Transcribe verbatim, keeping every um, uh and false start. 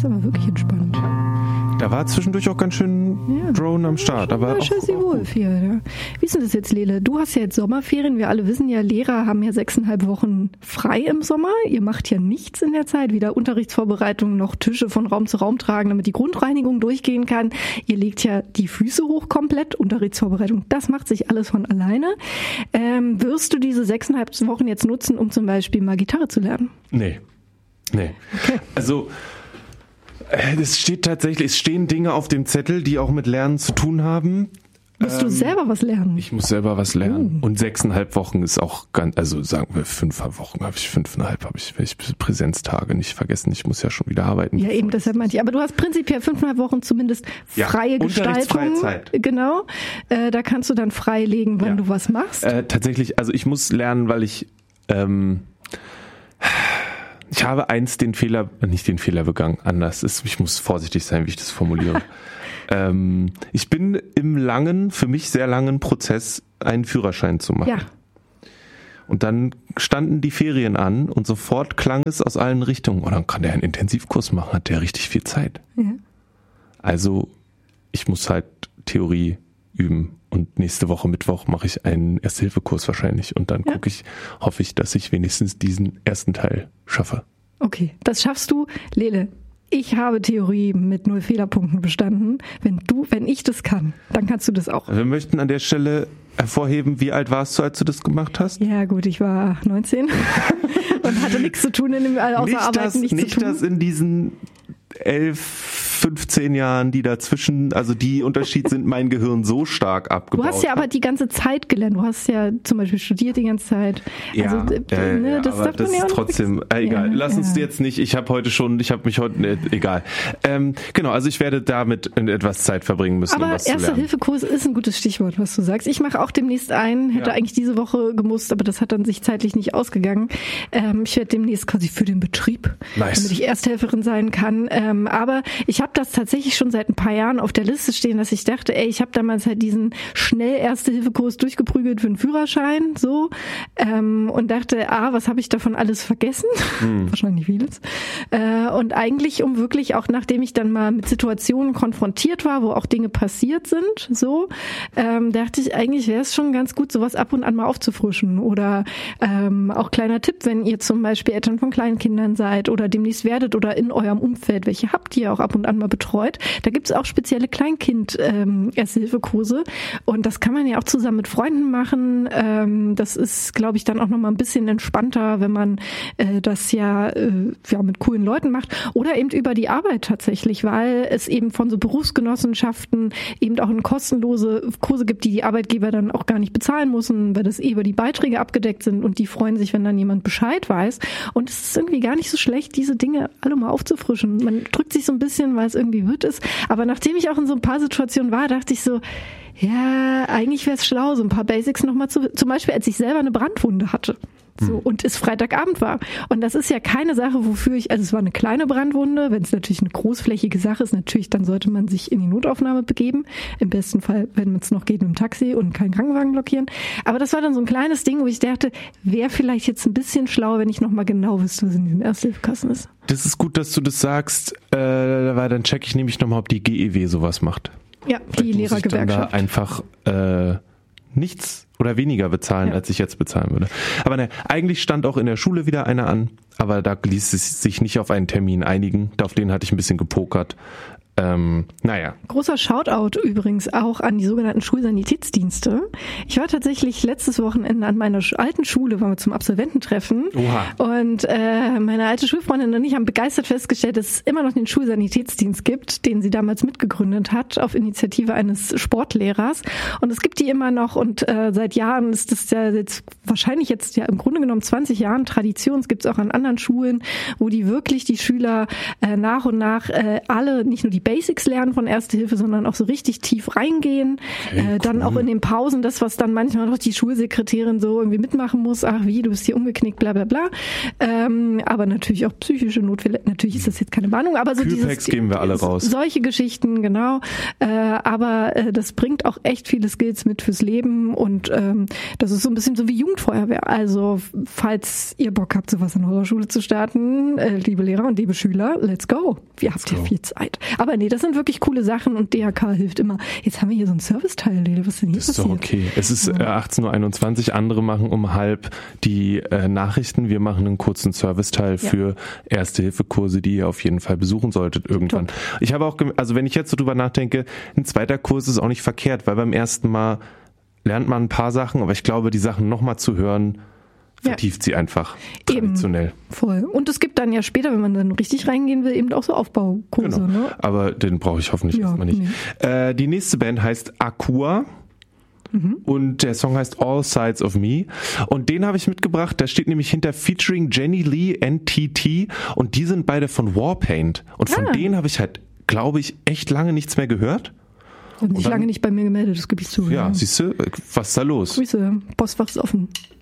ist aber wirklich entspannt. Da war zwischendurch auch ganz schön ja. Drone am Start. Aber ja, Jessie Wolf hier. Ja. Wie ist denn das jetzt, Lele? Du hast ja jetzt Sommerferien. Wir alle wissen ja, Lehrer haben ja sechseinhalb Wochen frei im Sommer. Ihr macht ja nichts in der Zeit. Weder Unterrichtsvorbereitung noch Tische von Raum zu Raum tragen, damit die Grundreinigung durchgehen kann. Ihr legt ja die Füße hoch komplett. Unterrichtsvorbereitung, das macht sich alles von alleine. Ähm, wirst du diese sechseinhalb Wochen jetzt nutzen, um zum Beispiel mal Gitarre zu lernen? Nee. Nee. Okay. Also... Es steht tatsächlich, es stehen Dinge auf dem Zettel, die auch mit Lernen zu tun haben. Musst ähm, du selber was lernen? Ich muss selber was lernen. Oh. Und sechseinhalb Wochen ist auch ganz, also sagen wir fünf Wochen habe ich, fünfeinhalb habe ich, ich Präsenztage nicht vergessen. Ich muss ja schon wieder arbeiten. Ja, eben, deshalb meinte ich. Aber du hast prinzipiell fünfeinhalb Wochen zumindest freie ja, Gestaltung. Zeit. Genau. Äh, da kannst du dann freilegen, wann ja. du was machst. Äh, tatsächlich, also ich muss lernen, weil ich, ähm, ich habe eins den Fehler, nicht den Fehler begangen, anders ist, ich muss vorsichtig sein, wie ich das formuliere. ähm, ich bin im langen, für mich sehr langen Prozess, einen Führerschein zu machen. Ja. Und dann standen die Ferien an und sofort klang es aus allen Richtungen, oh, dann kann der einen Intensivkurs machen, hat der richtig viel Zeit. Ja. Also ich muss halt Theorie üben. Und nächste Woche Mittwoch mache ich einen Erste-Hilfe-Kurs wahrscheinlich. Und dann ja. gucke ich, hoffe ich, dass ich wenigstens diesen ersten Teil schaffe. Okay, das schaffst du. Lele, ich habe Theorie mit null Fehlerpunkten bestanden. Wenn du, wenn ich das kann, dann kannst du das auch. Wir möchten an der Stelle hervorheben, wie alt warst du, als du das gemacht hast? Ja gut, ich war neunzehn und hatte nichts zu tun in dem, außer nicht Arbeiten, das, nichts nicht zu tun. Nicht, dass in diesen elf, fünfzehn Jahren, die dazwischen, also die Unterschied sind mein Gehirn so stark abgebaut. Du hast ja aber die ganze Zeit gelernt. Du hast ja zum Beispiel studiert die ganze Zeit. Ja, also, äh, ne, das aber darf das man ja ist auch trotzdem, äh, egal, ja, lass uns ja. jetzt nicht, ich habe heute schon, ich habe mich heute, ne, egal. Ähm, genau, also ich werde damit etwas Zeit verbringen müssen, aber um was zu lernen. Erste-Hilfe-Kurs ist ein gutes Stichwort, was du sagst. Ich mache auch demnächst einen, hätte Ja. eigentlich diese Woche gemusst, aber das hat dann sich zeitlich nicht ausgegangen. Ähm, ich werde demnächst quasi für den Betrieb, nice. damit ich Ersthelferin sein kann. Ähm, aber ich habe das tatsächlich schon seit ein paar Jahren auf der Liste stehen, dass ich dachte, ey, ich habe damals halt diesen schnell Erste-Hilfe-Kurs durchgeprügelt für einen Führerschein, so, ähm, und dachte, ah, was habe ich davon alles vergessen? Hm. Wahrscheinlich vieles. Äh, und eigentlich, um wirklich auch, nachdem ich dann mal mit Situationen konfrontiert war, wo auch Dinge passiert sind, so, ähm, dachte ich, eigentlich wäre es schon ganz gut, sowas ab und an mal aufzufrischen. Oder ähm, auch kleiner Tipp, wenn ihr zum Beispiel Eltern von kleinen Kindern seid oder demnächst werdet oder in eurem Umfeld, welche habt ihr auch ab und an mal betreut, da gibt es auch spezielle Kleinkind-Erste-Hilfe-Kurse und das kann man ja auch zusammen mit Freunden machen. Ähm, das ist, glaube ich, dann auch nochmal ein bisschen entspannter, wenn man äh, das ja, äh, ja mit coolen Leuten macht oder eben über die Arbeit tatsächlich, weil es eben von so Berufsgenossenschaften eben auch eine kostenlose Kurse gibt, die die Arbeitgeber dann auch gar nicht bezahlen müssen, weil das eh über die Beiträge abgedeckt sind und die freuen sich, wenn dann jemand Bescheid weiß. Und es ist irgendwie gar nicht so schlecht, diese Dinge alle mal aufzufrischen. Man drückt sich so ein bisschen, weil es irgendwie wird ist. Aber nachdem ich auch in so ein paar Situationen war, dachte ich so, ja, eigentlich wäre es schlau, so ein paar Basics nochmal zu, zum Beispiel, als ich selber eine Brandwunde hatte. So, und es Freitagabend war. Und das ist ja keine Sache, wofür ich, also es war eine kleine Brandwunde, wenn es natürlich eine großflächige Sache ist, natürlich, dann sollte man sich in die Notaufnahme begeben. Im besten Fall, wenn es noch geht, mit dem Taxi und keinen Krankenwagen blockieren. Aber das war dann so ein kleines Ding, wo ich dachte, wäre vielleicht jetzt ein bisschen schlau, wenn ich nochmal genau wüsste, was in diesem Ersthilfekasten ist. Das ist gut, dass du das sagst, äh, weil dann check ich nämlich nochmal, ob die G E W sowas macht. Ja, die Lehrergewerkschaft. Da einfach äh, nichts oder weniger bezahlen, ja. als ich jetzt bezahlen würde. Aber ne, eigentlich stand auch in der Schule wieder einer an, aber da ließ es sich nicht auf einen Termin einigen. Auf den hatte ich ein bisschen gepokert. Ähm, naja. Großer Shoutout übrigens auch an die sogenannten Schulsanitätsdienste. Ich war tatsächlich letztes Wochenende an meiner alten Schule, waren wir zum Absolvententreffen. Oha. Und äh, meine alte Schulfreundin und ich haben begeistert festgestellt, dass es immer noch den Schulsanitätsdienst gibt, den sie damals mitgegründet hat, auf Initiative eines Sportlehrers. Und es gibt die immer noch und äh, seit Jahren ist das ja jetzt wahrscheinlich jetzt ja im Grunde genommen zwanzig Jahren Tradition. Es gibt es auch an anderen Schulen, wo die wirklich die Schüler äh, nach und nach äh, alle, nicht nur die Basics lernen von Erste Hilfe, sondern auch so richtig tief reingehen. Okay, äh, dann cool. auch in den Pausen das, was dann manchmal noch die Schulsekretärin so irgendwie mitmachen muss. Ach wie, du bist hier umgeknickt, bla bla bla. Ähm, aber natürlich auch psychische Notfälle. Natürlich ist das jetzt keine Warnung, aber so Kühlpacks dieses... geben wir alle raus. Solche Geschichten, genau. Äh, aber äh, das bringt auch echt viele Skills mit fürs Leben und ähm, das ist so ein bisschen so wie Jugendfeuerwehr. Also falls ihr Bock habt, sowas in eurer Schule zu starten, äh, liebe Lehrer und liebe Schüler, let's go. Wir habt ja viel Zeit. Aber nee, das sind wirklich coole Sachen und D H K hilft immer. Jetzt haben wir hier so ein Serviceteil, Lede. Was ist denn hier passiert? Das ist doch okay. Es ist äh, achtzehn Uhr einundzwanzig, andere machen um halb die äh, Nachrichten. Wir machen einen kurzen Serviceteil ja. für Erste-Hilfe-Kurse, die ihr auf jeden Fall besuchen solltet irgendwann. Top. Ich habe auch, also wenn ich jetzt so drüber nachdenke, ein zweiter Kurs ist auch nicht verkehrt, weil beim ersten Mal lernt man ein paar Sachen, aber ich glaube, die Sachen nochmal zu hören, vertieft ja. sie einfach traditionell. Eben, voll. Und es gibt dann ja später, wenn man dann richtig reingehen will, eben auch so Aufbaukurse. Genau. Ne? Aber den brauche ich hoffentlich ja, erstmal nicht. Nee. Äh, die nächste Band heißt Aqua. Mhm. Und der Song heißt All Sides of Me. Und den habe ich mitgebracht. Da steht nämlich hinter Featuring Jenny Lee, N T T. Und die sind beide von Warpaint. Und von ah. denen habe ich halt, glaube ich, echt lange nichts mehr gehört. Haben sich lange nicht bei mir gemeldet, das gebe ich zu. Ja, ja. Siehst du, was ist da los? Grüße, Postfach ist offen.